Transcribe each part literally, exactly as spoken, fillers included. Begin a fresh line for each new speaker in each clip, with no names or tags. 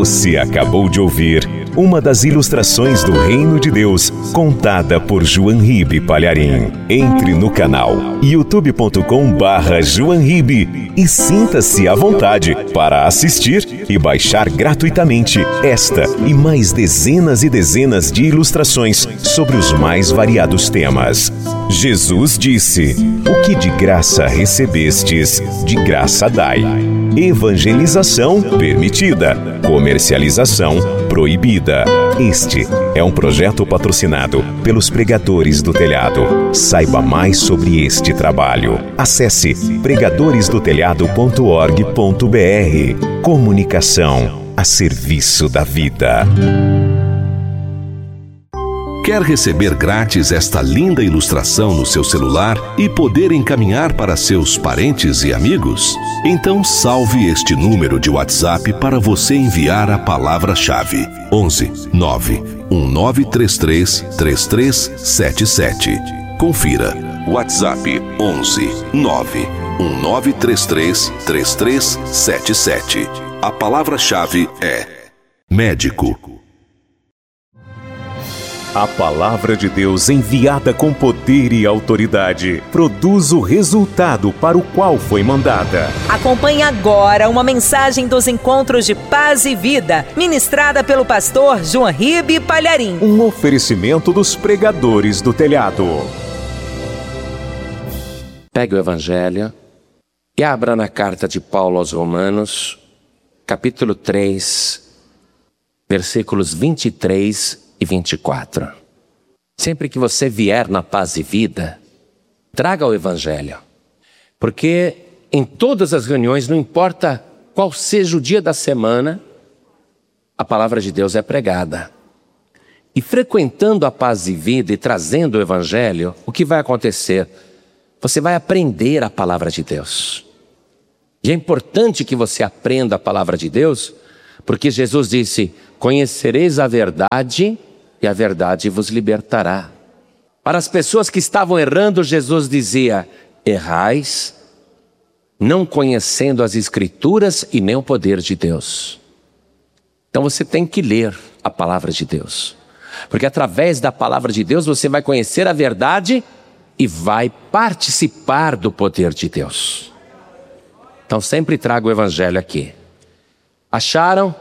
Você acabou de ouvir uma das ilustrações do Reino de Deus, contada por João Ribe Palharim. Entre no canal youtube ponto com barra João Ribe e sinta-se à vontade para assistir e baixar gratuitamente esta e mais dezenas e dezenas de ilustrações sobre os mais variados temas. Jesus disse: "O que de graça recebestes, de graça dai." Evangelização permitida, comercialização proibida. Este é um projeto patrocinado pelos Pregadores do Telhado. Saiba mais sobre este trabalho. Acesse pregadores do telhado ponto org ponto br. Comunicação a serviço da vida.
Quer receber grátis esta linda ilustração no seu celular e poder encaminhar para seus parentes e amigos? Então salve este número de WhatsApp para você enviar a palavra-chave: onze nove um nove três três três três sete sete. Confira. WhatsApp onze nove um nove três três três três sete sete. A palavra-chave é médico.
A palavra de Deus, enviada com poder e autoridade, produz o resultado para o qual foi mandada.
Acompanhe agora uma mensagem dos Encontros de Paz e Vida, ministrada pelo pastor João Ribe Palharim.
Um oferecimento dos Pregadores do Telhado.
Pegue o Evangelho e abra na carta de Paulo aos Romanos, capítulo três, versículos vinte e três e vinte e quatro. Sempre que você vier na Paz e Vida, traga o Evangelho. Porque em todas as reuniões, não importa qual seja o dia da semana, a palavra de Deus é pregada. E frequentando a Paz e Vida e trazendo o Evangelho, o que vai acontecer? Você vai aprender a palavra de Deus. E é importante que você aprenda a palavra de Deus, porque Jesus disse: "Conhecereis a verdade e a verdade vos libertará." Para as pessoas que estavam errando, Jesus dizia: "Errais, não conhecendo as Escrituras e nem o poder de Deus." Então você tem que ler a palavra de Deus, porque através da palavra de Deus você vai conhecer a verdade e vai participar do poder de Deus. Então sempre traga o Evangelho aqui. Acharam?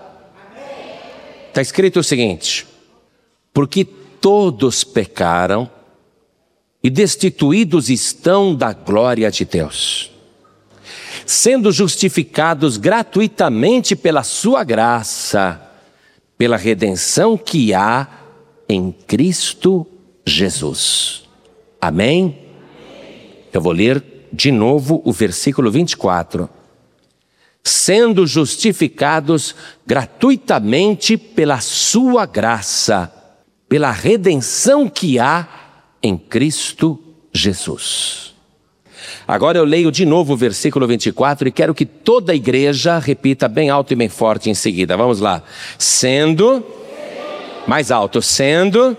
Está escrito o seguinte: "Porque todos pecaram e destituídos estão da glória de Deus, sendo justificados gratuitamente pela sua graça, pela redenção que há em Cristo Jesus." Amém? Eu vou ler de novo o versículo vinte e quatro. "Sendo justificados gratuitamente pela sua graça, pela redenção que há em Cristo Jesus." Agora eu leio de novo o versículo vinte e quatro e quero que toda a igreja repita bem alto e bem forte em seguida. Vamos lá. Sendo, mais alto, sendo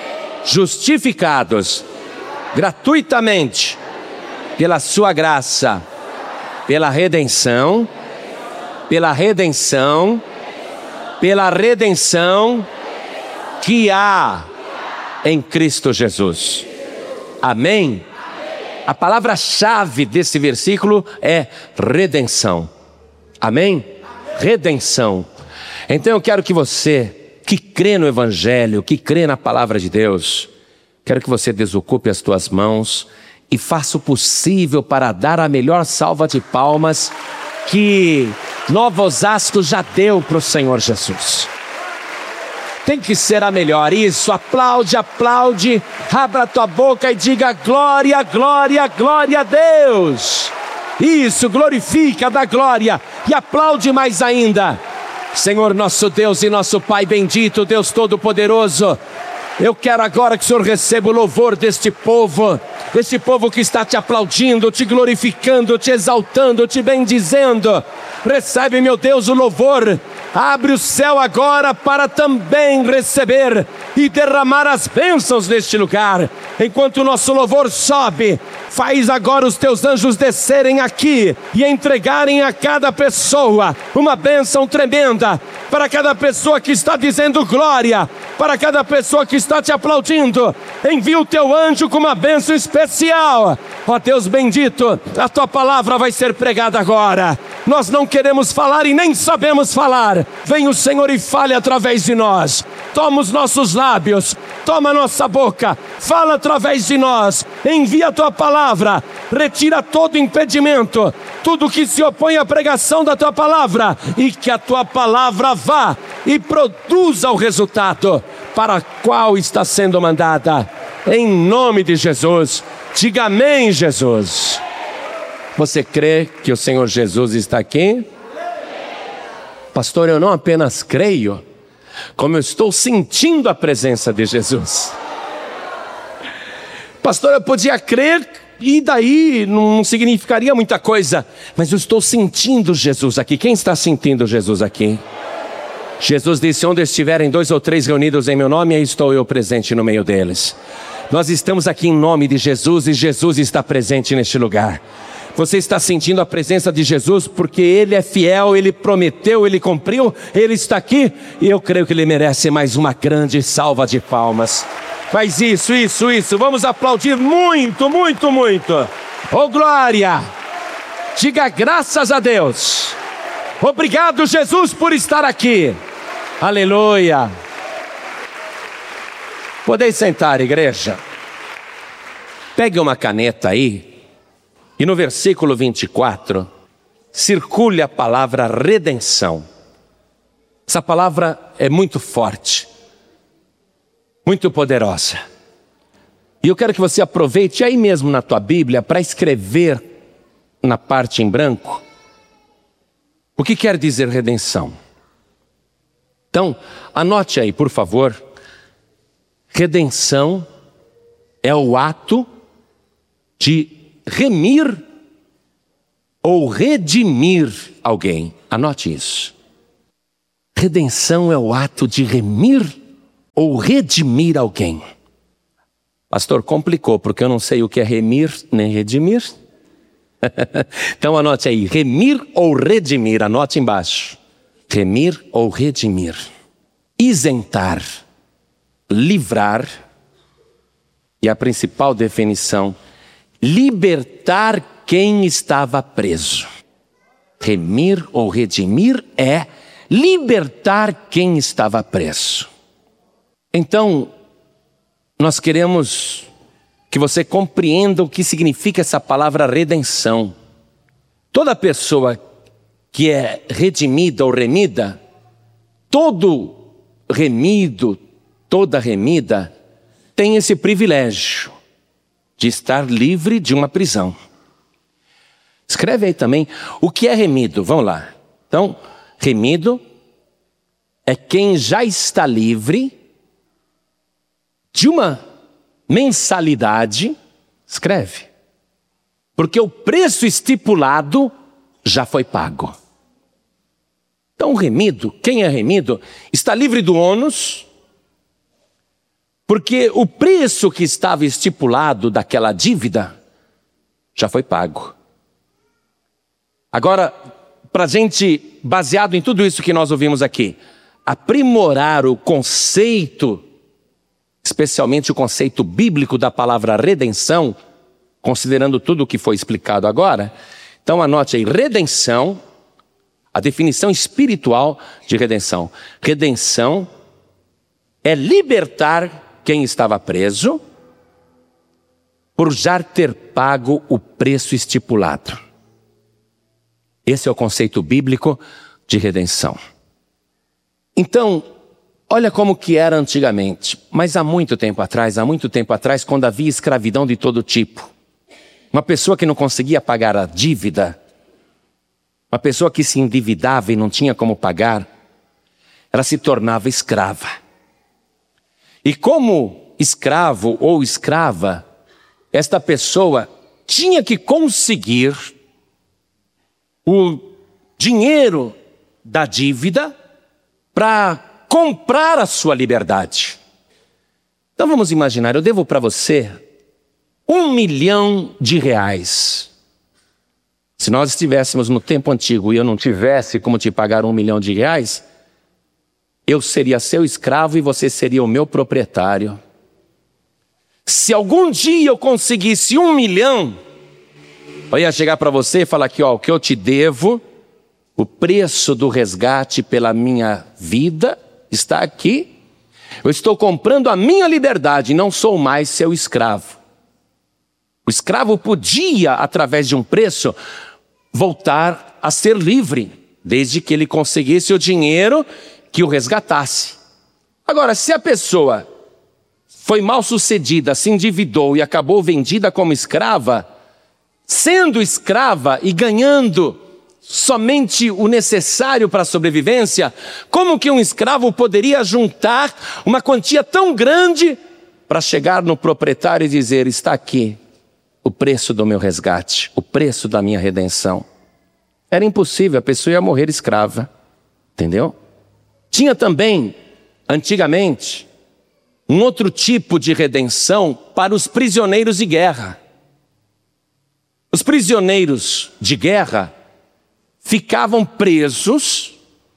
justificados gratuitamente pela sua graça, pela redenção, pela redenção, pela redenção que há em Cristo Jesus. Amém? A palavra-chave desse versículo é redenção. Amém? Redenção. Então eu quero que você, que crê no Evangelho, que crê na palavra de Deus, quero que você desocupe as tuas mãos e faça o possível para dar a melhor salva de palmas que Nova Osasco já deu para o Senhor Jesus. Tem que ser a melhor. Isso, aplaude, aplaude, abra a tua boca e diga glória, glória, glória a Deus. Isso, glorifica, dá glória e aplaude mais ainda. Senhor nosso Deus e nosso Pai bendito, Deus Todo-Poderoso, eu quero agora que o Senhor receba o louvor deste povo, deste povo que está te aplaudindo, te glorificando, te exaltando, te bendizendo. Recebe, meu Deus, o louvor. Abre o céu agora para também receber e derramar as bênçãos neste lugar. Enquanto o nosso louvor sobe,
Faz agora os teus anjos descerem aqui e entregarem a cada pessoa uma bênção tremenda. Para cada pessoa que está dizendo glória, para cada pessoa que está te aplaudindo, envia o teu anjo com uma bênção especial. Ó Deus bendito, a tua palavra vai ser pregada agora. Nós não queremos falar e nem sabemos falar. Vem o Senhor e fale através de nós. Toma os nossos lábios, toma a nossa boca, fala através de nós. Envia a tua palavra, retira todo impedimento, tudo que se opõe à pregação da tua palavra, e que a tua palavra vá e produza o resultado para qual está sendo mandada. Em nome de Jesus, diga amém, Jesus. Você crê que o Senhor Jesus está aqui? Pastor, eu não apenas creio, como eu estou sentindo a presença de Jesus. Pastor, eu podia crer e daí não significaria muita coisa, mas eu estou sentindo Jesus aqui. Quem está sentindo Jesus aqui? Jesus disse: onde estiverem dois ou três reunidos em meu nome, aí estou eu presente no meio deles. Nós estamos aqui em nome de Jesus e Jesus está presente neste lugar. Você está sentindo a presença de Jesus porque Ele é fiel, Ele prometeu, Ele cumpriu, Ele está aqui, e eu creio que Ele merece mais uma grande salva de palmas. Faz isso, isso, isso, vamos aplaudir muito, muito, muito. Oh glória, diga graças a Deus. Obrigado, Jesus, por estar aqui. Aleluia. Podeis sentar, igreja. Pegue uma caneta aí. E no versículo vinte e quatro, circule a palavra redenção. Essa palavra é muito forte, muito poderosa. E eu quero que você aproveite aí mesmo na tua Bíblia para escrever na parte em branco o que quer dizer redenção. Então, anote aí, por favor. Redenção é o ato de remir ou redimir alguém. Anote isso. Redenção é o ato de remir ou redimir alguém. Pastor, complicou, porque eu não sei o que é remir nem redimir. Então anote aí, remir ou redimir, anote embaixo. Remir ou redimir. Isentar, livrar, e a principal definição, libertar quem estava preso. Remir ou redimir é libertar quem estava preso. Então, nós queremos que você compreenda o que significa essa palavra redenção. Toda pessoa que é redimida ou remida, todo remido, toda remida, tem esse privilégio de estar livre de uma prisão. Escreve aí também o que é remido, vamos lá. Então, remido é quem já está livre de uma mensalidade, escreve, porque o preço estipulado já foi pago. Então, remido, quem é remido, está livre do ônus, porque o preço que estava estipulado daquela dívida já foi pago. Agora, para a gente, baseado em tudo isso que nós ouvimos aqui, aprimorar o conceito, especialmente o conceito bíblico da palavra redenção, considerando tudo o que foi explicado agora, então anote aí, redenção, a definição espiritual de redenção. Redenção é libertar quem estava preso por já ter pago o preço estipulado. Esse é o conceito bíblico de redenção. Então, olha como que era antigamente, mas há muito tempo atrás, há muito tempo atrás, quando havia escravidão de todo tipo. Uma pessoa que não conseguia pagar a dívida, uma pessoa que se endividava e não tinha como pagar, ela se tornava escrava. E como escravo ou escrava, esta pessoa tinha que conseguir o dinheiro da dívida para comprar a sua liberdade. Então vamos imaginar, eu devo para você um milhão de reais. Se nós estivéssemos no tempo antigo e eu não tivesse como te pagar um milhão de reais, eu seria seu escravo e você seria o meu proprietário. Se algum dia eu conseguisse um milhão, eu ia chegar para você e falar aqui, ó, o que eu te devo, o preço do resgate pela minha vida está aqui. Eu estou comprando a minha liberdade, não sou mais seu escravo. O escravo podia, através de um preço, voltar a ser livre, desde que ele conseguisse o dinheiro que o resgatasse. Agora, se a pessoa foi mal sucedida, se endividou e acabou vendida como escrava, sendo escrava e ganhando somente o necessário para a sobrevivência, como que um escravo poderia juntar uma quantia tão grande para chegar no proprietário e dizer, está aqui o preço do meu resgate, o preço da minha redenção? Era impossível, a pessoa ia morrer escrava, entendeu? Tinha também, antigamente, um outro tipo de redenção para os prisioneiros de guerra. Os prisioneiros de guerra ficavam presos,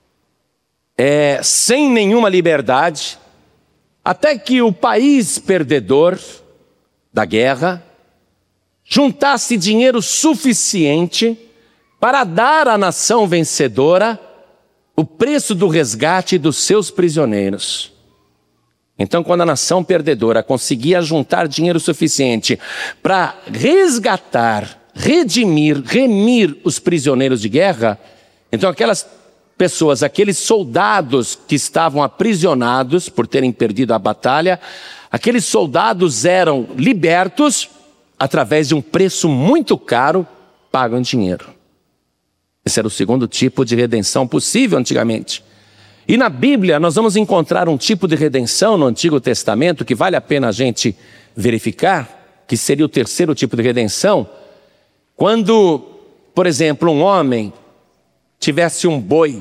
é, sem nenhuma liberdade, até que o país perdedor da guerra juntasse dinheiro suficiente para dar à nação vencedora o preço do resgate dos seus prisioneiros. Então, quando a nação perdedora conseguia juntar dinheiro suficiente para resgatar, redimir, remir os prisioneiros de guerra, então aquelas pessoas, aqueles soldados que estavam aprisionados por terem perdido a batalha, aqueles soldados eram libertos através de um preço muito caro, pago em dinheiro. Esse era o segundo tipo de redenção possível antigamente. E na Bíblia nós vamos encontrar um tipo de redenção no Antigo Testamento que vale a pena a gente verificar, que seria o terceiro tipo de redenção, quando, por exemplo, um homem tivesse um boi,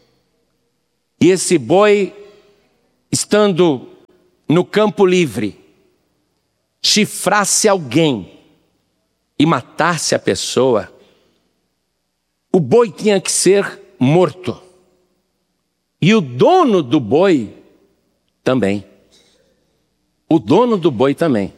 e esse boi, estando no campo livre, chifrasse alguém e matasse a pessoa, o boi tinha que ser morto. E o dono do boi também. O dono do boi também.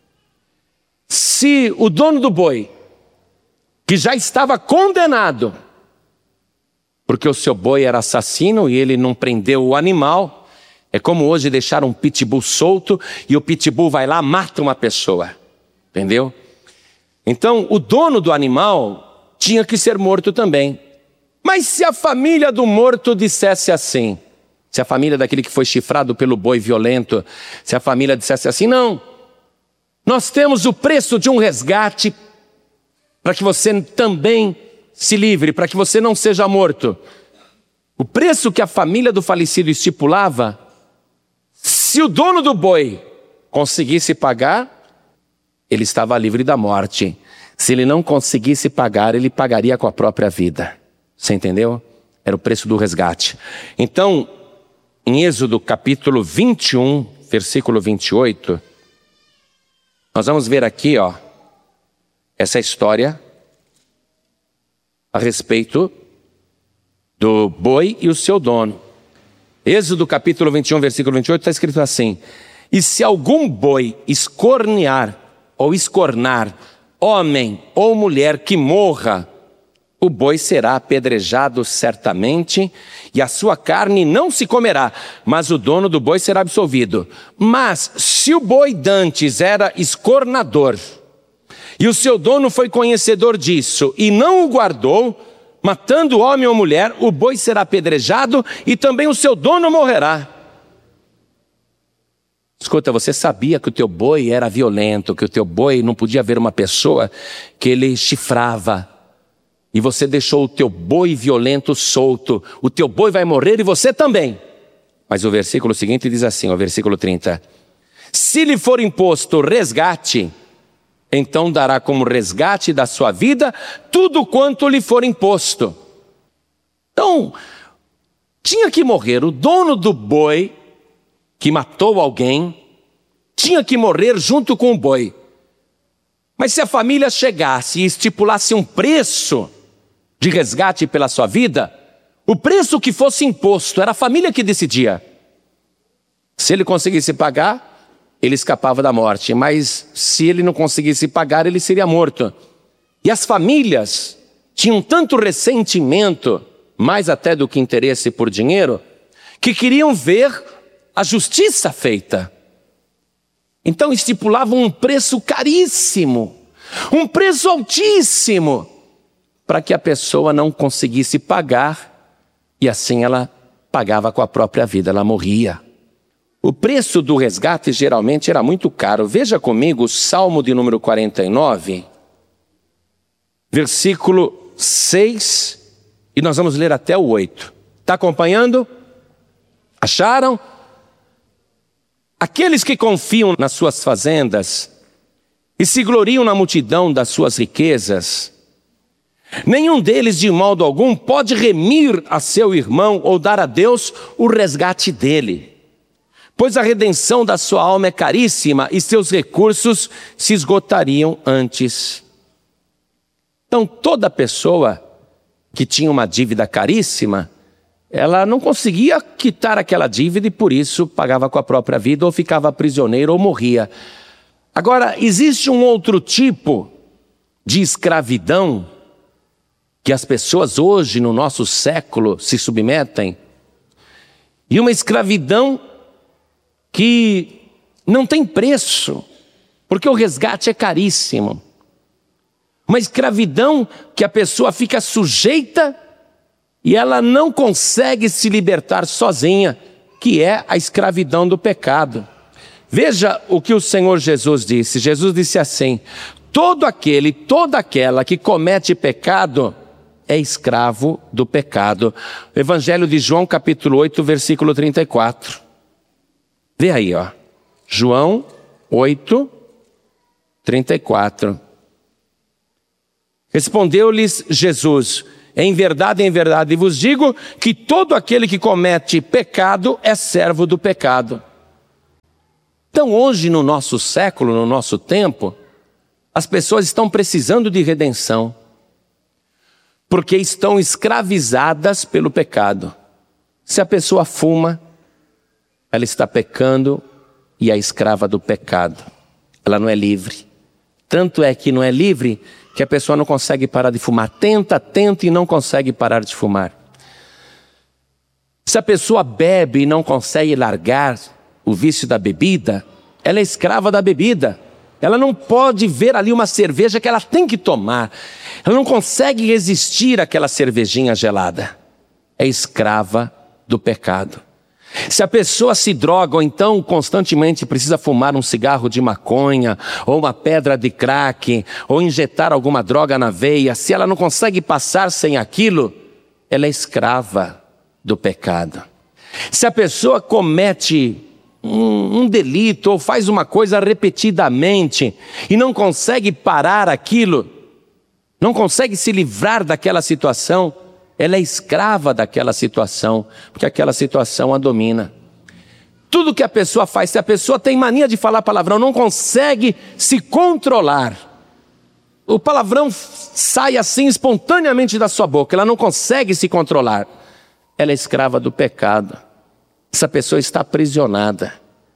Se o dono do boi, que já estava condenado, porque o seu boi era assassino e ele não prendeu o animal, é como hoje deixar um pitbull solto e o pitbull vai lá e mata uma pessoa. Entendeu? Então, o dono do animal tinha que ser morto também. Mas se a família do morto dissesse assim, se a família daquele que foi chifrado pelo boi violento, se a família dissesse assim, não, nós temos o preço de um resgate para que você também se livre, para que você não seja morto. O preço que a família do falecido estipulava, se o dono do boi conseguisse pagar, ele estava livre da morte. Se ele não conseguisse pagar, ele pagaria com a própria vida. Você entendeu? Era o preço do resgate. Então, em Êxodo capítulo vinte e um, versículo vinte e oito, nós vamos ver aqui, ó, essa história a respeito do boi e o seu dono. Êxodo capítulo vinte e um, versículo vinte e oito, está escrito assim: e se algum boi escornear ou escornar homem ou mulher que morra, o boi será apedrejado certamente, e a sua carne não se comerá, mas o dono do boi será absolvido. Mas se o boi dantes era escornador, e o seu dono foi conhecedor disso, e não o guardou, matando homem ou mulher, o boi será apedrejado, e também o seu dono morrerá. Escuta, você sabia que o teu boi era violento, que o teu boi não podia ver uma pessoa que ele chifrava, e você deixou o teu boi violento solto, o teu boi vai morrer e você também. Mas o versículo seguinte diz assim, o versículo trinta, se lhe for imposto resgate, então dará como resgate da sua vida tudo quanto lhe for imposto. Então, tinha que morrer o dono do boi que matou alguém, tinha que morrer junto com o boi. Mas se a família chegasse e estipulasse um preço de resgate pela sua vida, o preço que fosse imposto, era a família que decidia. Se ele conseguisse pagar, ele escapava da morte, mas se ele não conseguisse pagar, ele seria morto. E as famílias tinham tanto ressentimento, mais até do que interesse por dinheiro, que queriam ver a justiça feita. Então estipulavam um preço caríssimo, um preço altíssimo, para que a pessoa não conseguisse pagar, e assim ela pagava com a própria vida, ela morria. O preço do resgate geralmente era muito caro. Veja comigo o Salmo de número quarenta e nove, versículo seis, e nós vamos ler até o oito. Está acompanhando? Acharam? Aqueles que confiam nas suas fazendas e se gloriam na multidão das suas riquezas, nenhum deles de modo algum pode remir a seu irmão ou dar a Deus o resgate dele, pois a redenção da sua alma é caríssima e seus recursos se esgotariam antes. Então toda pessoa que tinha uma dívida caríssima, ela não conseguia quitar aquela dívida e por isso pagava com a própria vida ou ficava prisioneiro ou morria. Agora, existe um outro tipo de escravidão que as pessoas hoje no nosso século se submetem, e uma escravidão que não tem preço, porque o resgate é caríssimo. Uma escravidão que a pessoa fica sujeita e ela não consegue se libertar sozinha, que é a escravidão do pecado. Veja o que o Senhor Jesus disse. Jesus disse assim: todo aquele, toda aquela que comete pecado é escravo do pecado. Evangelho de João, capítulo oito, versículo trinta e quatro. Vê aí, ó. João oito, trinta e quatro. Respondeu-lhes Jesus: em verdade, em verdade vos digo que todo aquele que comete pecado é servo do pecado. Então hoje no nosso século, no nosso tempo, as pessoas estão precisando de redenção, porque estão escravizadas pelo pecado. Se a pessoa fuma, ela está pecando e é escrava do pecado. Ela não é livre. Tanto é que não é livre que a pessoa não consegue parar de fumar. Tenta, tenta e não consegue parar de fumar. Se a pessoa bebe e não consegue largar o vício da bebida, ela é escrava da bebida. Ela não pode ver ali uma cerveja que ela tem que tomar. Ela não consegue resistir àquela cervejinha gelada. É escrava do pecado. Se a pessoa se droga ou então constantemente precisa fumar um cigarro de maconha, ou uma pedra de crack, ou injetar alguma droga na veia, se ela não consegue passar sem aquilo, ela é escrava do pecado. Se a pessoa comete um, um delito ou faz uma coisa repetidamente e não consegue parar aquilo, não consegue se livrar daquela situação, ela é escrava daquela situação, porque aquela situação a domina. Tudo que a pessoa faz, se a pessoa tem mania de falar palavrão, não consegue se controlar, o palavrão sai assim espontaneamente da sua boca, ela não consegue se controlar, ela é escrava do pecado. Essa pessoa está aprisionada.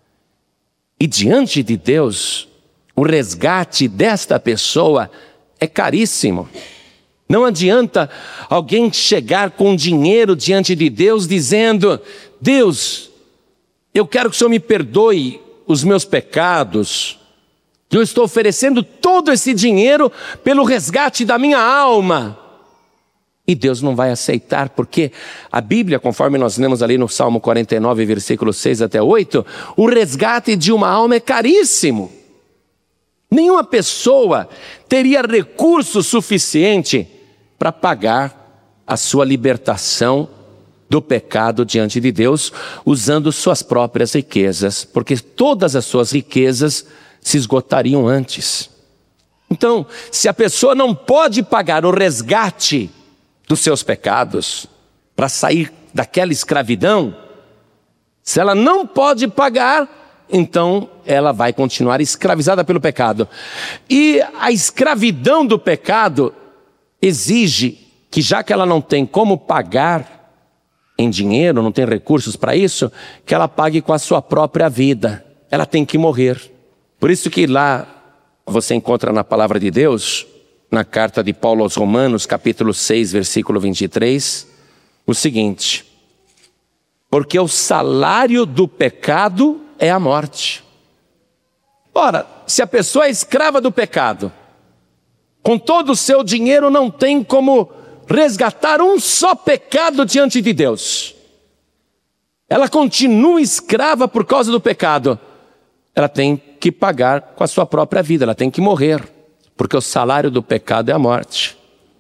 E diante de Deus, o resgate desta pessoa é caríssimo. Não adianta alguém chegar com dinheiro diante de Deus dizendo: Deus, eu quero que o Senhor me perdoe os meus pecados. Eu estou oferecendo todo esse dinheiro pelo resgate da minha alma. E Deus não vai aceitar, porque a Bíblia, conforme nós lemos ali no Salmo quarenta e nove, versículos seis até oito, o resgate de uma alma é caríssimo. Nenhuma pessoa teria recurso suficiente para pagar a sua libertação do pecado diante de Deus, usando suas próprias riquezas, porque todas as suas riquezas se esgotariam antes. Então, se a pessoa não pode pagar o resgate dos seus pecados, para sair daquela escravidão, se ela não pode pagar, então ela vai continuar escravizada pelo pecado. E a escravidão do pecado exige que, já que ela não tem como pagar em dinheiro, não tem recursos para isso, que ela pague com a sua própria vida. Ela tem que morrer. Por isso que lá você encontra na palavra de Deus, na carta de Paulo aos Romanos, capítulo seis, versículo vinte e três, o seguinte: porque o salário do pecado é a morte. Ora, se a pessoa é escrava do pecado, com todo o seu dinheiro não tem como resgatar um só pecado diante de Deus. Ela continua escrava por causa do pecado. Ela tem que pagar com a sua própria vida, ela tem que morrer, porque o salário do pecado é a morte.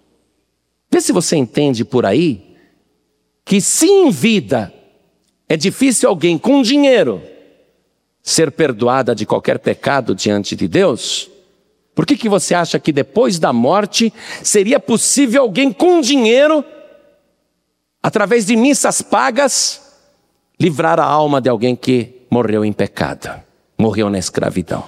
Vê se você entende por aí que, se em vida é difícil alguém com dinheiro ser perdoada de qualquer pecado diante de Deus, por que que você acha que depois da morte seria possível alguém com dinheiro, através de missas pagas, livrar a alma de alguém que morreu em pecado, morreu na escravidão?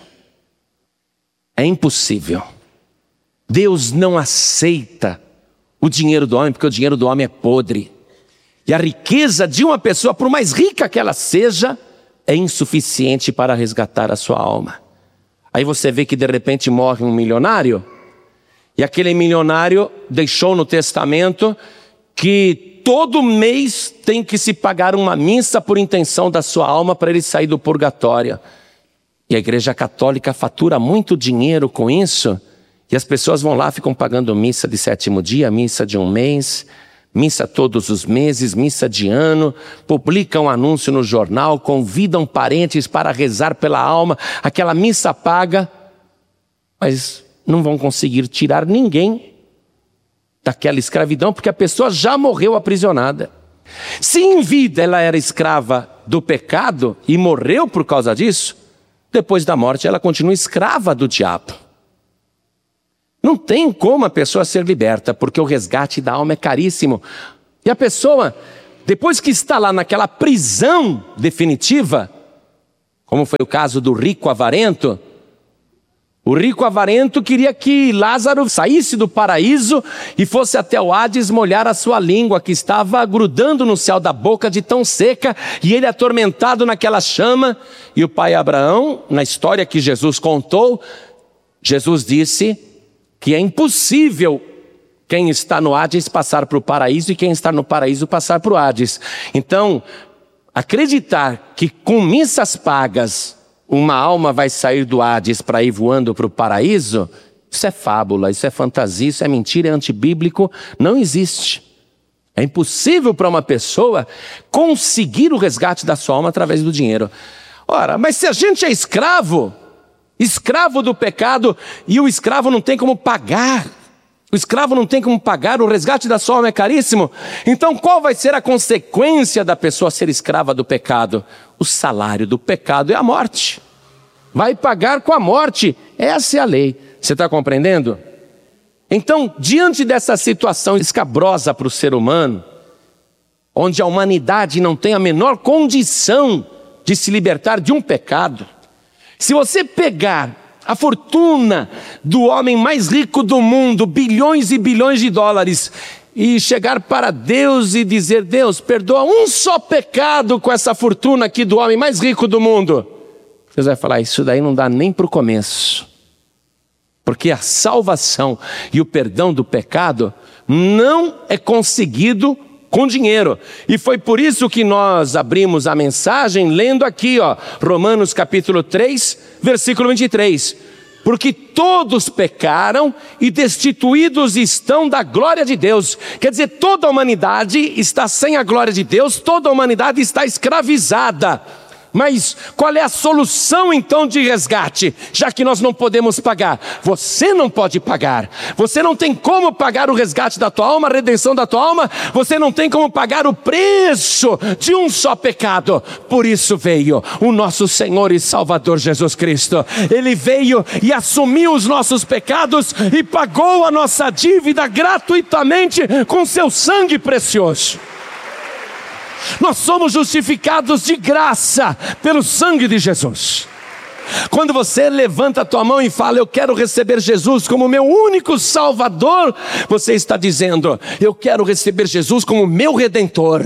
É impossível. Deus não aceita o dinheiro do homem, porque o dinheiro do homem é podre. E a riqueza de uma pessoa, por mais rica que ela seja, é insuficiente para resgatar a sua alma. Aí você vê que de repente morre um milionário, e aquele milionário deixou no testamento que todo mês tem que se pagar uma missa por intenção da sua alma para ele sair do purgatório. E a Igreja Católica fatura muito dinheiro com isso, e as pessoas vão lá, ficam pagando missa de sétimo dia, missa de um mês, missa todos os meses, missa de ano, publicam anúncio no jornal, convidam parentes para rezar pela alma, aquela missa paga, mas não vão conseguir tirar ninguém daquela escravidão, porque a pessoa já morreu aprisionada. Se em vida ela era escrava do pecado e morreu por causa disso, depois da morte ela continua escrava do diabo. Não tem como a pessoa ser liberta, porque o resgate da alma é caríssimo. E a pessoa, depois que está lá naquela prisão definitiva, como foi o caso do rico avarento, o rico avarento queria que Lázaro saísse do paraíso e fosse até o Hades molhar a sua língua, que estava grudando no céu da boca de tão seca, e ele atormentado naquela chama. E o pai Abraão, na história que Jesus contou, Jesus disse que é impossível quem está no Hades passar para o paraíso e quem está no paraíso passar para o Hades. Então, acreditar que com missas pagas uma alma vai sair do Hades para ir voando para o paraíso, isso é fábula, isso é fantasia, isso é mentira, é antibíblico, não existe. É impossível para uma pessoa conseguir o resgate da sua alma através do dinheiro. Ora, mas se a gente é escravo, escravo do pecado, e o escravo não tem como pagar, o escravo não tem como pagar, o resgate da sua alma é caríssimo, então qual vai ser a consequência da pessoa ser escrava do pecado? O salário do pecado é a morte. Vai pagar com a morte, essa é a lei. Você está compreendendo? Então, diante dessa situação escabrosa para o ser humano, onde a humanidade não tem a menor condição de se libertar de um pecado, se você pegar a fortuna do homem mais rico do mundo, bilhões e bilhões de dólares, e chegar para Deus e dizer: Deus, perdoa um só pecado com essa fortuna aqui do homem mais rico do mundo, Deus vai falar: isso daí não dá nem para o começo, porque a salvação e o perdão do pecado não é conseguido com dinheiro. E foi por isso que nós abrimos a mensagem lendo aqui, ó, Romanos capítulo três, versículo vinte e três. Porque todos pecaram e destituídos estão da glória de Deus. Quer dizer, toda a humanidade está sem a glória de Deus, toda a humanidade está escravizada. Mas qual é a solução então de resgate? Já que nós não podemos pagar, você não pode pagar, você não tem como pagar o resgate da tua alma, a redenção da tua alma, você não tem como pagar o preço de um só pecado. Por isso veio o nosso Senhor e Salvador Jesus Cristo. Ele veio e assumiu os nossos pecados e pagou a nossa dívida gratuitamente com seu sangue precioso. Nós somos justificados de graça pelo sangue de Jesus. Quando você levanta a tua mão e fala, eu quero receber Jesus como meu único Salvador, você está dizendo, eu quero receber Jesus como meu Redentor,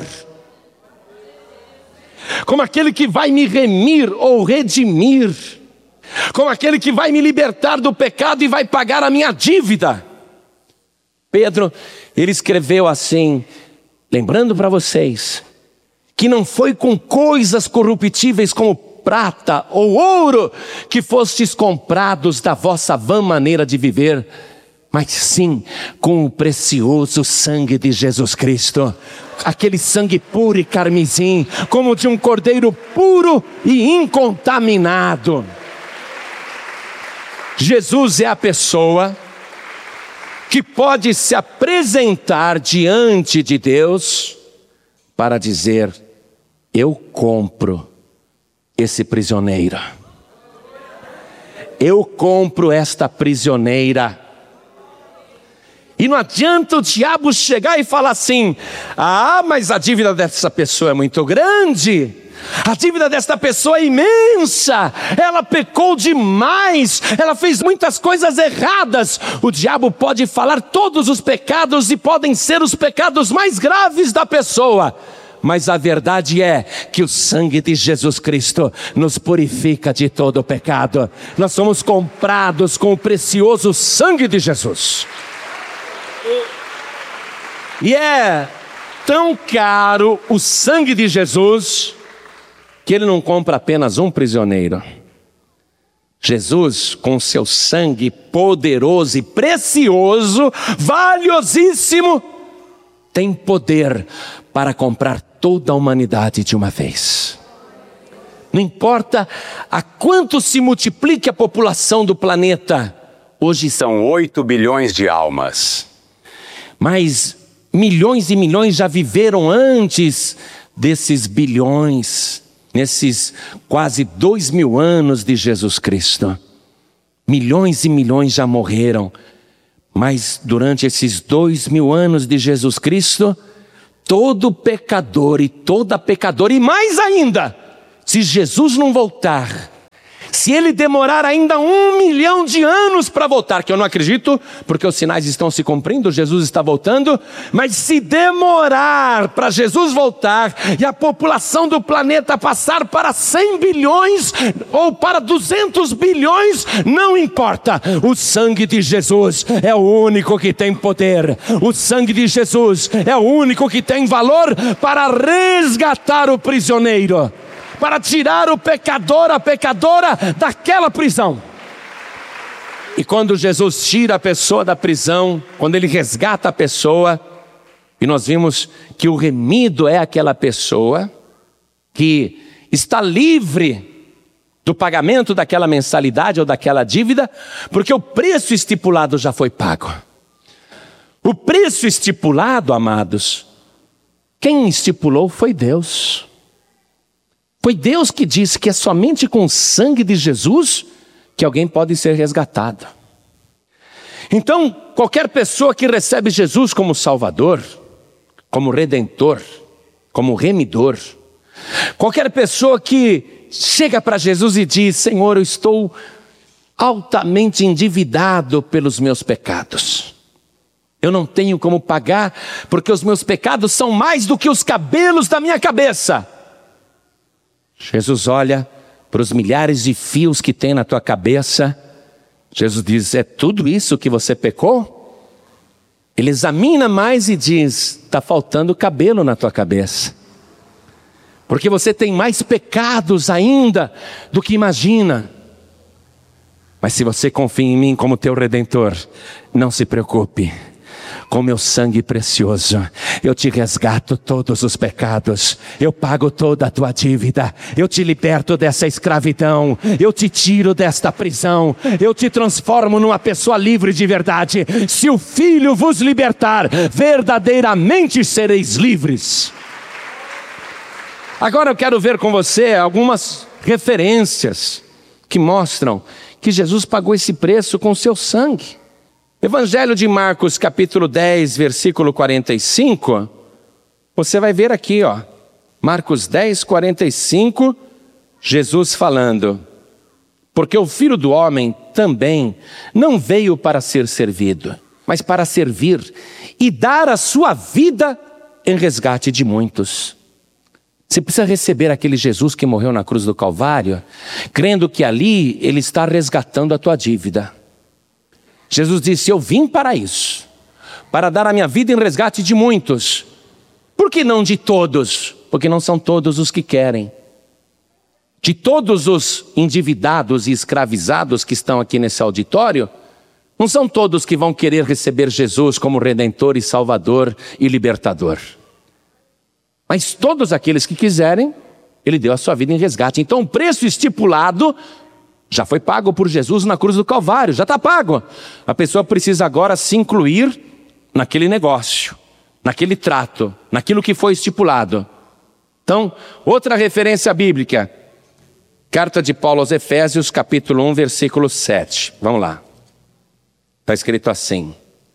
como aquele que vai me remir ou redimir, como aquele que vai me libertar do pecado e vai pagar a minha dívida. Pedro, ele escreveu assim, lembrando para vocês, que não foi com coisas corruptíveis como prata ou ouro que fostes comprados da vossa vã maneira de viver, mas sim com o precioso sangue de Jesus Cristo, aquele sangue puro e carmesim, como de um cordeiro puro e incontaminado. Jesus é a pessoa que pode se apresentar diante de Deus para dizer, eu compro esse prisioneiro, eu compro esta prisioneira. E não adianta o diabo chegar e falar assim, ah, mas a dívida dessa pessoa é muito grande, a dívida desta pessoa é imensa, ela pecou demais, ela fez muitas coisas erradas. O diabo pode falar todos os pecados e podem ser os pecados mais graves da pessoa, mas a verdade é que o sangue de Jesus Cristo nos purifica de todo o pecado. Nós somos comprados com o precioso sangue de Jesus. E é tão caro o sangue de Jesus que ele não compra apenas um prisioneiro. Jesus, com seu sangue poderoso e precioso, valiosíssimo, tem poder para comprar toda a humanidade de uma vez. Não importa a quanto se multiplique a população do planeta, hoje são oito bilhões de almas, mas milhões e milhões já viveram antes desses bilhões, nesses quase dois mil anos de Jesus Cristo. Milhões e milhões já morreram, mas durante esses dois mil anos de Jesus Cristo, todo pecador e toda pecadora, e mais ainda, se Jesus não voltar, se ele demorar ainda um milhão de anos para voltar, que eu não acredito, porque os sinais estão se cumprindo, Jesus está voltando, mas se demorar para Jesus voltar e a população do planeta passar para cem bilhões ou para duzentos bilhões, não importa, o sangue de Jesus é o único que tem poder, o sangue de Jesus é o único que tem valor para resgatar o prisioneiro, para tirar o pecador, a pecadora daquela prisão. E quando Jesus tira a pessoa da prisão, quando ele resgata a pessoa, e nós vimos que o remido é aquela pessoa que está livre do pagamento daquela mensalidade ou daquela dívida, porque o preço estipulado já foi pago. O preço estipulado, amados, quem estipulou foi Deus. Foi Deus que disse que é somente com o sangue de Jesus que alguém pode ser resgatado. Então, qualquer pessoa que recebe Jesus como Salvador, como Redentor, como Remidor, qualquer pessoa que chega para Jesus e diz, Senhor, eu estou altamente endividado pelos meus pecados. Eu não tenho como pagar, porque os meus pecados são mais do que os cabelos da minha cabeça. Jesus olha para os milhares de fios que tem na tua cabeça. Jesus diz, é tudo isso que você pecou? Ele examina mais e diz, está faltando cabelo na tua cabeça. Porque você tem mais pecados ainda do que imagina. Mas se você confia em mim como teu Redentor, não se preocupe. Com meu sangue precioso, eu te resgato todos os pecados, eu pago toda a tua dívida, eu te liberto dessa escravidão, eu te tiro desta prisão, eu te transformo numa pessoa livre de verdade. Se o Filho vos libertar, verdadeiramente sereis livres. Agora eu quero ver com você algumas referências que mostram que Jesus pagou esse preço com seu sangue. Evangelho de Marcos, capítulo dez, versículo quarenta e cinco, você vai ver aqui, ó, Marcos dez, quarenta e cinco, Jesus falando: porque o Filho do Homem também não veio para ser servido, mas para servir e dar a sua vida em resgate de muitos. Você precisa receber aquele Jesus que morreu na cruz do Calvário, crendo que ali Ele está resgatando a tua dívida. Jesus disse: eu vim para isso, para dar a minha vida em resgate de muitos. Por que não de todos? Porque não são todos os que querem. De todos os endividados e escravizados que estão aqui nesse auditório, não são todos que vão querer receber Jesus como Redentor e Salvador e Libertador. Mas todos aqueles que quiserem, Ele deu a sua vida em resgate. Então o preço estipulado já foi pago por Jesus na cruz do Calvário, já está pago. A pessoa precisa agora se incluir naquele negócio, naquele trato, naquilo que foi estipulado. Então, outra referência bíblica, carta de Paulo aos Efésios, capítulo um, versículo sete. Vamos lá. Está escrito assim: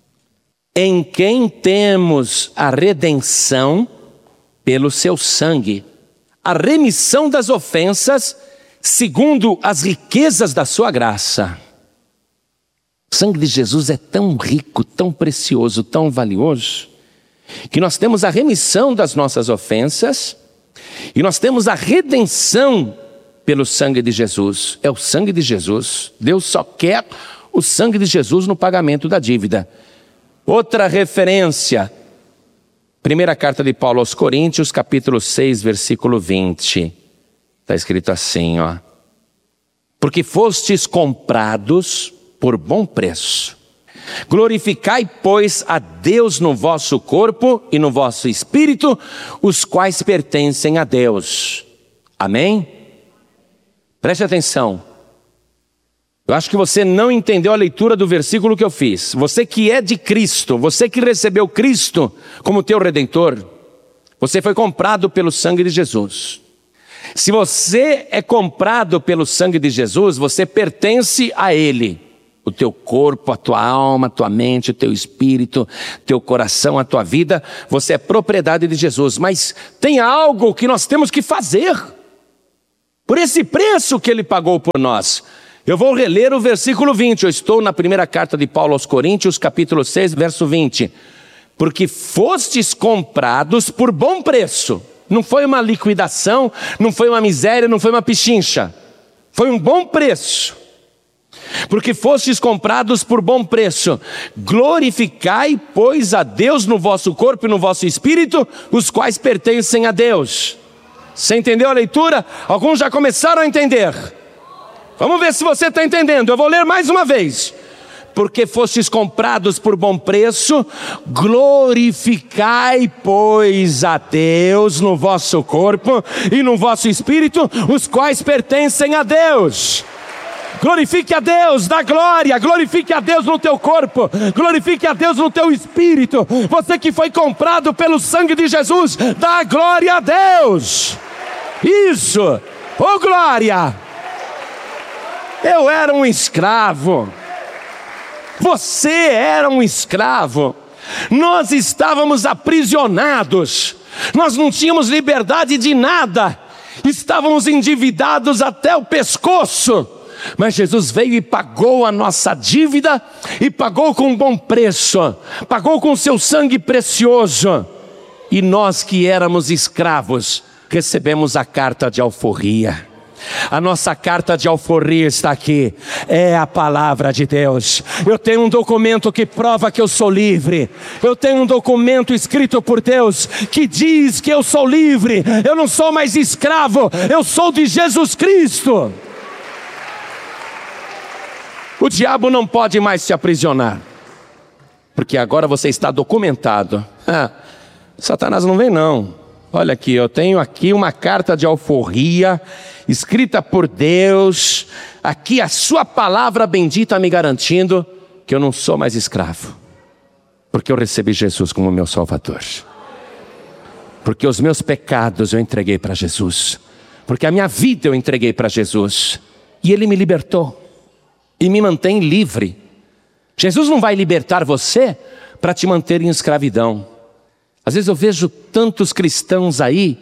em quem temos a redenção pelo seu sangue, a remissão das ofensas, segundo as riquezas da sua graça. O sangue de Jesus é tão rico, tão precioso, tão valioso, que nós temos a remissão das nossas ofensas e nós temos a redenção pelo sangue de Jesus. É o sangue de Jesus. Deus só quer o sangue de Jesus no pagamento da dívida. Outra referência, primeira carta de Paulo aos Coríntios, capítulo seis, versículo vinte. Está escrito assim, ó: porque fostes comprados por bom preço. Glorificai, pois, a Deus no vosso corpo e no vosso espírito, os quais pertencem a Deus. Amém? Preste atenção. Eu acho que você não entendeu a leitura do versículo que eu fiz. Você que é de Cristo, você que recebeu Cristo como teu Redentor, você foi comprado pelo sangue de Jesus. Se você é comprado pelo sangue de Jesus, você pertence a Ele. O teu corpo, a tua alma, a tua mente, o teu espírito, teu coração, a tua vida, você é propriedade de Jesus. Mas tem algo que nós temos que fazer, por esse preço que Ele pagou por nós. Eu vou reler o versículo vinte, eu estou na primeira carta de Paulo aos Coríntios, capítulo seis, verso vinte. Porque fostes comprados por bom preço. Não foi uma liquidação, não foi uma miséria, não foi uma pichincha. Foi um bom preço. Porque fostes comprados por bom preço. Glorificai, pois, a Deus no vosso corpo e no vosso espírito, os quais pertencem a Deus. Você entendeu a leitura? Alguns já começaram a entender. Vamos ver se você está entendendo. Eu vou ler mais uma vez. Porque fostes comprados por bom preço, glorificai, pois, a Deus no vosso corpo e no vosso espírito, os quais pertencem a Deus. Glorifique a Deus, dá glória, glorifique a Deus no teu corpo, glorifique a Deus no teu espírito. Você que foi comprado pelo sangue de Jesus, dá glória a Deus. Isso, ô glória. Eu era um escravo, você era um escravo, nós estávamos aprisionados, nós não tínhamos liberdade de nada, estávamos endividados até o pescoço. Mas Jesus veio e pagou a nossa dívida, e pagou com um bom preço, pagou com seu sangue precioso. E nós que éramos escravos, recebemos a carta de alforria. A nossa carta de alforria está aqui, é a palavra de Deus. Eu tenho um documento que prova que eu sou livre. Eu tenho um documento escrito por Deus que diz que eu sou livre. Eu não sou mais escravo, eu sou de Jesus Cristo. O diabo não pode mais te aprisionar, porque agora você está documentado. Ah, Satanás não vem não. Olha aqui, eu tenho aqui uma carta de alforria, escrita por Deus, aqui a sua palavra bendita me garantindo que eu não sou mais escravo, porque eu recebi Jesus como meu Salvador, porque os meus pecados eu entreguei para Jesus, porque a minha vida eu entreguei para Jesus, e Ele me libertou, e me mantém livre. Jesus não vai libertar você para te manter em escravidão. Às vezes eu vejo tantos cristãos aí,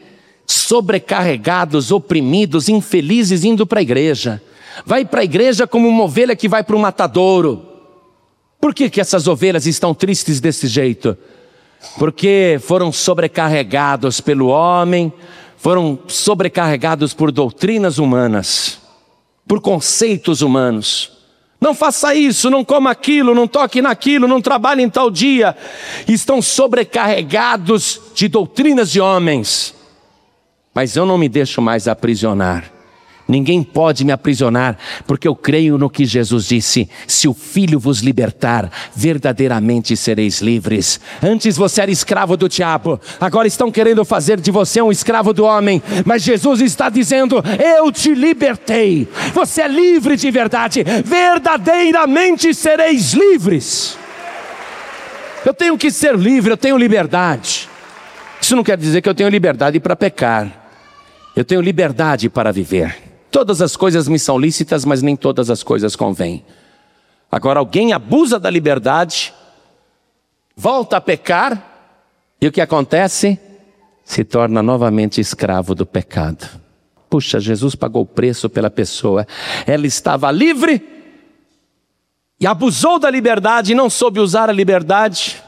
sobrecarregados, oprimidos, infelizes, indo para a igreja. Vai para a igreja como uma ovelha que vai para um matadouro. Por que que essas ovelhas estão tristes desse jeito? Porque foram sobrecarregados pelo homem, foram sobrecarregados por doutrinas humanas, por conceitos humanos. Não faça isso, não coma aquilo, não toque naquilo, não trabalhe em tal dia. Estão sobrecarregados de doutrinas de homens. Mas eu não me deixo mais aprisionar. Ninguém pode me aprisionar, porque eu creio no que Jesus disse: se o Filho vos libertar, verdadeiramente sereis livres. Antes você era escravo do diabo, agora estão querendo fazer de você um escravo do homem. Mas Jesus está dizendo: eu te libertei, você é livre de verdade, verdadeiramente sereis livres. Eu tenho que ser livre, eu tenho liberdade. Isso não quer dizer que eu tenho liberdade para pecar. Eu tenho liberdade para viver. Todas as coisas me são lícitas, mas nem todas as coisas convêm. Agora, alguém abusa da liberdade, volta a pecar, e o que acontece? Se torna novamente escravo do pecado. Puxa, Jesus pagou o preço pela pessoa. Ela estava livre e abusou da liberdade, e não soube usar a liberdade,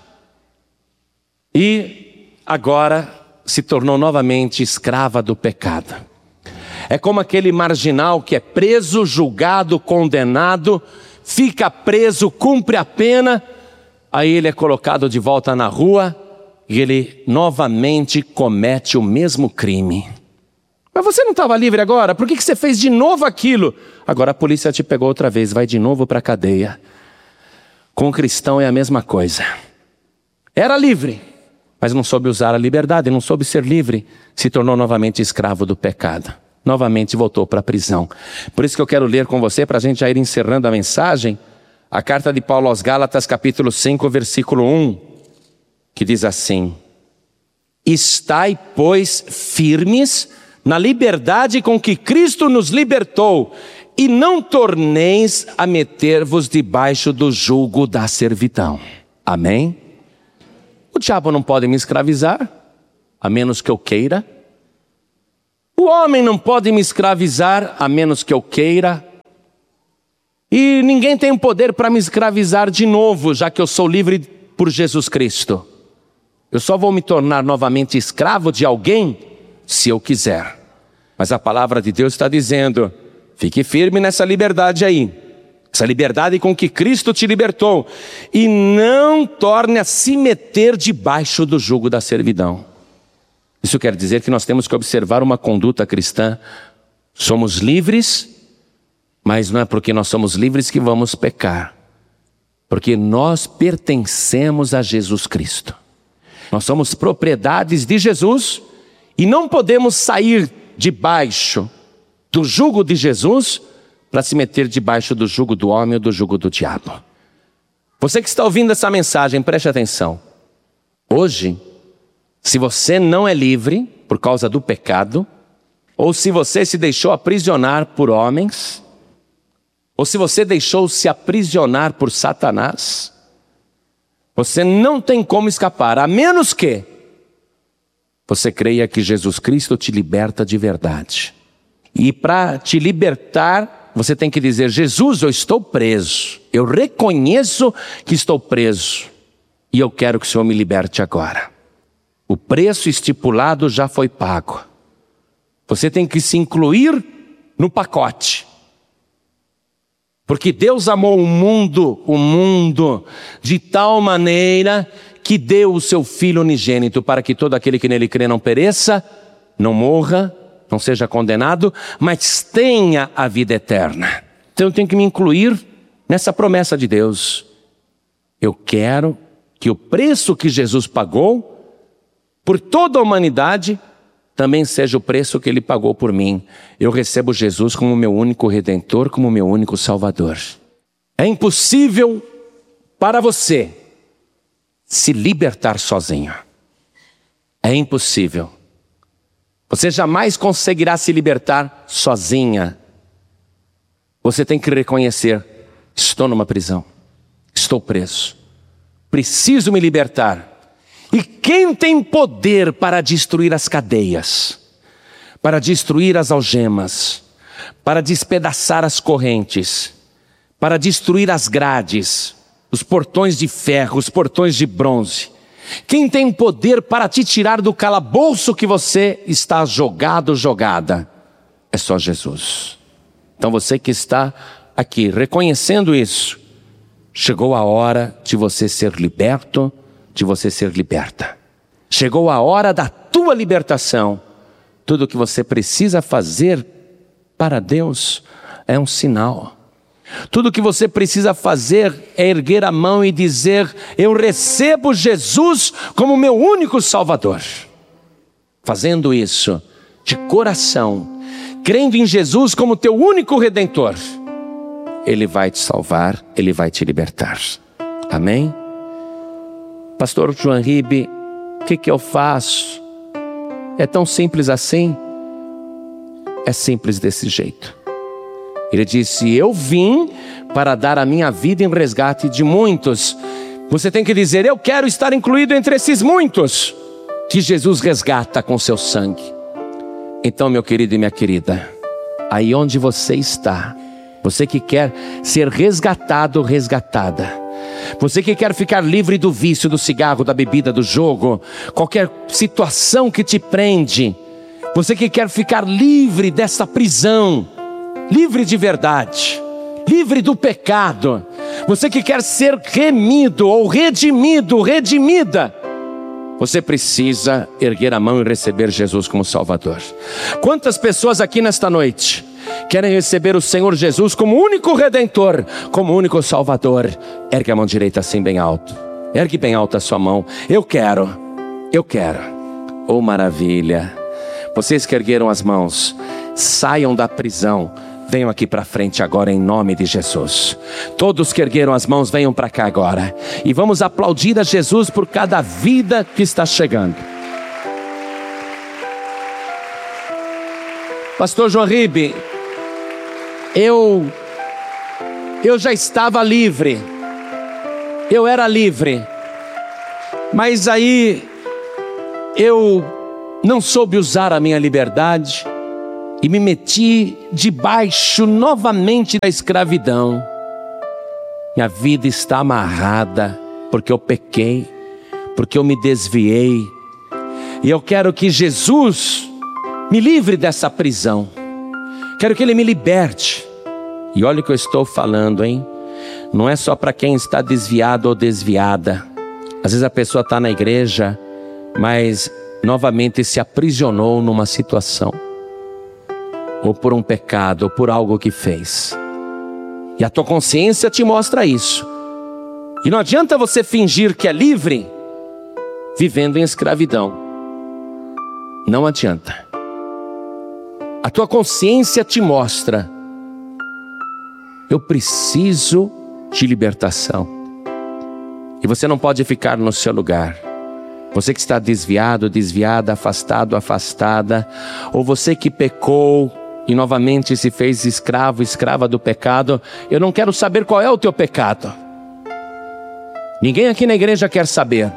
e agora se tornou novamente escrava do pecado. É como aquele marginal que é preso, julgado, condenado, fica preso, cumpre a pena, aí ele é colocado de volta na rua e ele novamente comete o mesmo crime. Mas você não estava livre agora? Por que que você fez de novo aquilo? Agora a polícia te pegou outra vez, vai de novo para a cadeia. Com o cristão é a mesma coisa. Era livre, mas não soube usar a liberdade, não soube ser livre, se tornou novamente escravo do pecado. Novamente voltou para a prisão. Por isso que eu quero ler com você, para a gente já ir encerrando a mensagem, a carta de Paulo aos Gálatas, capítulo cinco, versículo um, que diz assim: estai, pois, firmes na liberdade com que Cristo nos libertou, e não torneis a meter-vos debaixo do jugo da servidão. Amém? O diabo não pode me escravizar, a menos que eu queira. O homem não pode me escravizar, a menos que eu queira. E ninguém tem poder para me escravizar de novo, já que eu sou livre por Jesus Cristo. Eu só vou me tornar novamente escravo de alguém, se eu quiser. Mas a palavra de Deus está dizendo: fique firme nessa liberdade aí. Essa liberdade com que Cristo te libertou. E não torne a se meter debaixo do jugo da servidão. Isso quer dizer que nós temos que observar uma conduta cristã. Somos livres, mas não é porque nós somos livres que vamos pecar. Porque nós pertencemos a Jesus Cristo. Nós somos propriedades de Jesus e não podemos sair debaixo do jugo de Jesus para se meter debaixo do jugo do homem ou do jugo do diabo. Você que está ouvindo essa mensagem, preste atenção. Hoje, se você não é livre por causa do pecado, ou se você se deixou aprisionar por homens, ou se você deixou se aprisionar por Satanás, você não tem como escapar, a menos que você creia que Jesus Cristo te liberta de verdade. E para te libertar, você tem que dizer: Jesus, eu estou preso, eu reconheço que estou preso, e eu quero que o Senhor me liberte agora. O preço estipulado já foi pago. Você tem que se incluir no pacote. Porque Deus amou o mundo, o mundo, de tal maneira que deu o seu Filho unigênito, para que todo aquele que nele crê não pereça, não morra, não seja condenado, mas tenha a vida eterna. Então eu tenho que me incluir nessa promessa de Deus. Eu quero que o preço que Jesus pagou por toda a humanidade também seja o preço que Ele pagou por mim. Eu recebo Jesus como meu único Redentor, como meu único Salvador. É impossível para você se libertar sozinho. É impossível. Você jamais conseguirá se libertar sozinha. Você tem que reconhecer: estou numa prisão, estou preso, preciso me libertar. E quem tem poder para destruir as cadeias? para destruir as algemas, para despedaçar as correntes, para destruir as grades, os portões de ferro, os portões de bronze. Quem tem poder para te tirar do calabouço que você está jogado, jogada, é só Jesus. Então você que está aqui reconhecendo isso, chegou a hora de você ser liberto, de você ser liberta. Chegou a hora da tua libertação. Tudo o que você precisa fazer para Deus é um sinal. Tudo o que você precisa fazer é erguer a mão e dizer: eu recebo Jesus como meu único Salvador. Fazendo isso de coração, crendo em Jesus como teu único Redentor, Ele vai te salvar, Ele vai te libertar. Amém? Pastor João Ribe, o que que eu faço? É tão simples assim? É simples desse jeito. Ele disse: eu vim para dar a minha vida em resgate de muitos. Você tem que dizer: eu quero estar incluído entre esses muitos que Jesus resgata com seu sangue. Então, meu querido e minha querida, aí onde você está, você que quer ser resgatado, resgatada, você que quer ficar livre do vício, do cigarro, da bebida, do jogo, qualquer situação que te prende, você que quer ficar livre dessa prisão, livre de verdade, livre do pecado, você que quer ser remido ou redimido, redimida, você precisa erguer a mão e receber Jesus como Salvador. Quantas pessoas aqui nesta noite querem receber o Senhor Jesus como único Redentor, como único Salvador? Ergue a mão direita assim bem alto. Ergue bem alto a sua mão. Eu quero, eu quero. Oh, maravilha. Vocês que ergueram as mãos, saiam da prisão. Venham aqui para frente agora em nome de Jesus. Todos que ergueram as mãos, venham para cá agora. E vamos aplaudir a Jesus por cada vida que está chegando. Pastor João Ribe, eu, eu já estava livre. Eu era livre. Mas aí eu não soube usar a minha liberdade e me meti debaixo novamente da escravidão. Minha vida está amarrada porque eu pequei, porque eu me desviei. E eu quero que Jesus me livre dessa prisão. Quero que Ele me liberte. E olha o que eu estou falando, hein? Não é só para quem está desviado ou desviada. Às vezes a pessoa está na igreja, mas novamente se aprisionou numa situação, ou por um pecado, ou por algo que fez. E a tua consciência te mostra isso. E não adianta você fingir que é livre, vivendo em escravidão. Não adianta. A tua consciência te mostra: eu preciso de libertação. E você não pode ficar no seu lugar. Você que está desviado, desviada, afastado, afastada, ou você que pecou e novamente se fez escravo, escrava do pecado, eu não quero saber qual é o teu pecado. Ninguém aqui na igreja quer saber.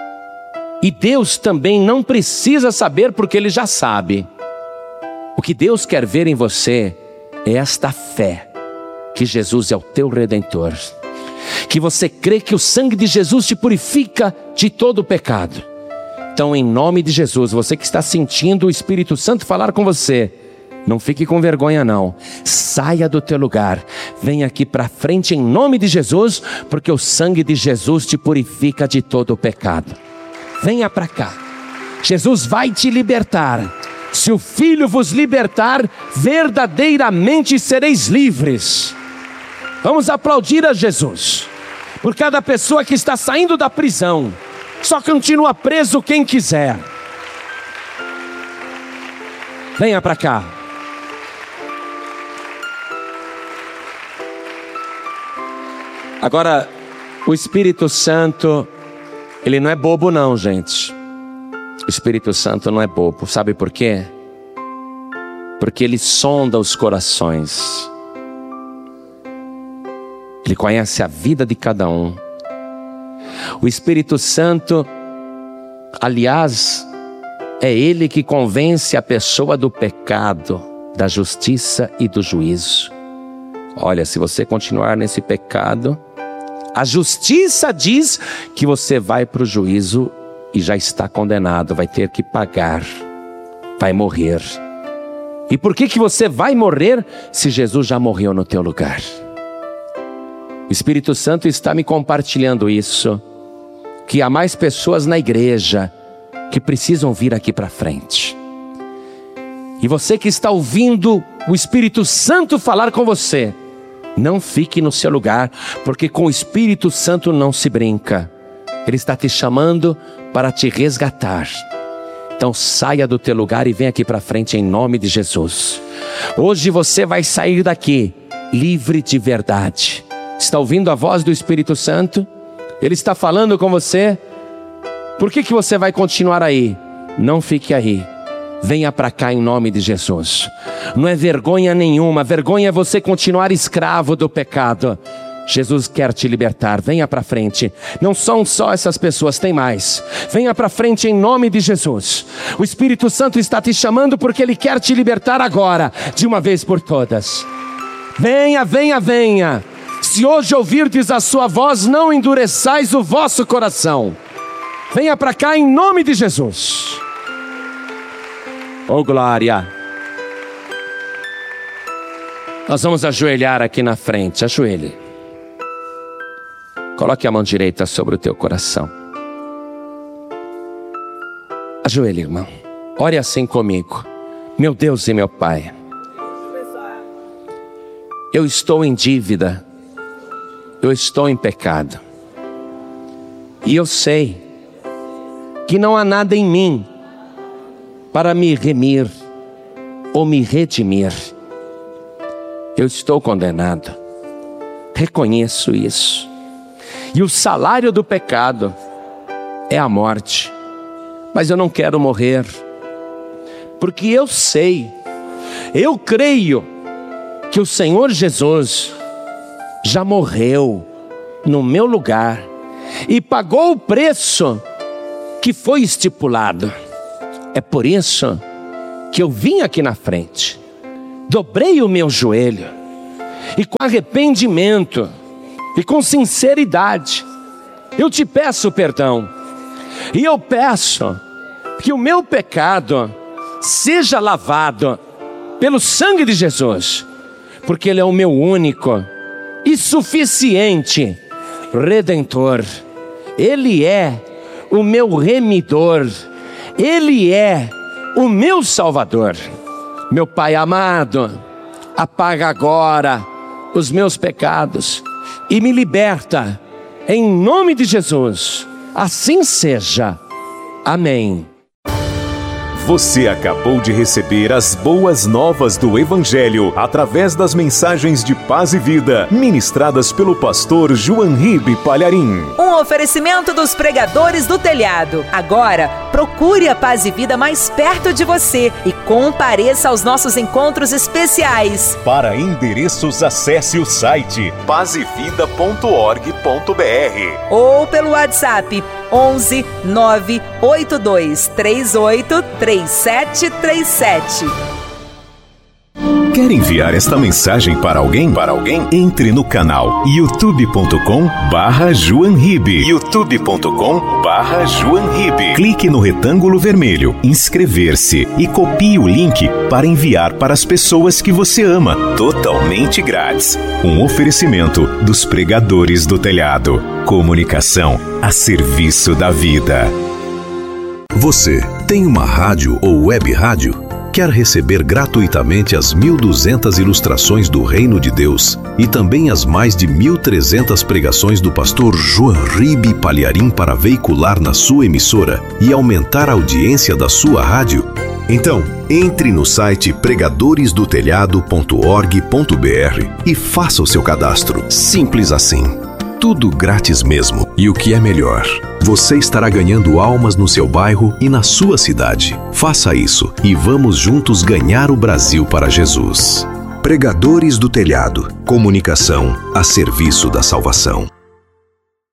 E Deus também não precisa saber, porque Ele já sabe. O que Deus quer ver em você é esta fé, que Jesus é o teu Redentor, que você crê que o sangue de Jesus te purifica de todo o pecado. Então, em nome de Jesus, você que está sentindo o Espírito Santo falar com você, não fique com vergonha não, saia do teu lugar, venha aqui para frente em nome de Jesus, porque o sangue de Jesus te purifica de todo o pecado. Venha para cá, Jesus vai te libertar. Se o Filho vos libertar, verdadeiramente sereis livres. Vamos aplaudir a Jesus por cada pessoa que está saindo da prisão. Só continua preso quem quiser. Venha para cá. Agora, o Espírito Santo, ele não é bobo não, gente. O Espírito Santo não é bobo. Sabe por quê? Porque ele sonda os corações. Ele conhece a vida de cada um. O Espírito Santo, aliás, É Ele que convence a pessoa do pecado, da justiça e do juízo. Olha, se você continuar nesse pecado, a justiça diz que você vai para o juízo e já está condenado, vai ter que pagar, vai morrer. E por que que você vai morrer se Jesus já morreu no teu lugar? O Espírito Santo está me compartilhando isso, que há mais pessoas na igreja que precisam vir aqui para frente. E você que está ouvindo o Espírito Santo falar com você, não fique no seu lugar, porque com o Espírito Santo não se brinca. Ele está te chamando para te resgatar. Então saia do teu lugar e vem aqui para frente em nome de Jesus. Hoje você vai sair daqui livre de verdade. Está ouvindo a voz do Espírito Santo? Ele está falando com você. Por que que você vai continuar aí? Não fique aí. Venha para cá em nome de Jesus. Não é vergonha nenhuma. Vergonha é você continuar escravo do pecado. Jesus quer te libertar. Venha para frente. Não são só essas pessoas, tem mais. Venha para frente em nome de Jesus. O Espírito Santo está te chamando porque Ele quer te libertar agora, de uma vez por todas. Venha, venha, venha. Se hoje ouvirdes a sua voz, não endureçais o vosso coração. Venha para cá em nome de Jesus. Oh glória. Nós vamos ajoelhar aqui na frente. Ajoelhe. Coloque a mão direita sobre o teu coração. Ajoelhe, irmão. Ore assim comigo. Meu Deus e meu Pai, eu estou em dívida. Eu estou em pecado. E eu sei que não há nada em mim para me remir ou me redimir. Eu estou condenado. Reconheço isso. E o salário do pecado é a morte. Mas eu não quero morrer, porque eu sei, eu creio que o Senhor Jesus já morreu no meu lugar e pagou o preço que foi estipulado. É por isso que eu vim aqui na frente, dobrei o meu joelho e com arrependimento e com sinceridade eu te peço perdão. E eu peço que o meu pecado seja lavado pelo sangue de Jesus, porque Ele é o meu único e suficiente Redentor. Ele é o meu remidor. Ele é o meu Salvador. Meu Pai amado, apaga agora os meus pecados e me liberta em nome de Jesus. Assim seja. Amém.
Você acabou de receber as boas novas do Evangelho através das mensagens de paz e vida ministradas pelo pastor João Ribe Palharim.
Um oferecimento dos pregadores do telhado. Agora, procure a Paz e Vida mais perto de você e compareça aos nossos encontros especiais.
Para endereços, acesse o site paz e vida ponto org ponto br
ou pelo WhatsApp onze nove oito dois três oito três sete três sete.
Quer enviar esta mensagem para alguém? Para alguém? Entre no canal youtube ponto com barra João Ribe. youtube ponto com barra João Ribe. Clique no retângulo vermelho, inscrever-se e copie o link para enviar para as pessoas que você ama, totalmente grátis. Um oferecimento dos pregadores do telhado. Comunicação a serviço da vida.
Você tem uma rádio ou web rádio? Quer receber gratuitamente as mil e duzentas ilustrações do Reino de Deus e também as mais de mil e trezentas pregações do pastor João Ribe Palharim para veicular na sua emissora e aumentar a audiência da sua rádio? Então, entre no site pregadores do telhado ponto org ponto br e faça o seu cadastro. Simples assim. Tudo grátis mesmo. E o que é melhor, você estará ganhando almas no seu bairro e na sua cidade. Faça isso e vamos juntos ganhar o Brasil para Jesus. Pregadores do Telhado. Comunicação a serviço da salvação.